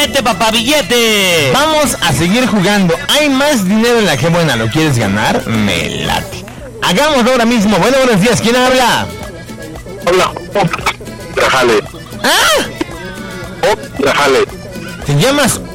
Billete, papá, billete. Vamos a seguir jugando. Hay más dinero en la que buena. ¿Lo quieres ganar? Me late. Hagámoslo ahora mismo. Bueno, buenos días. ¿Quién habla? Hola, Grajales. ¿Ah? Grajales. ¿Te llamas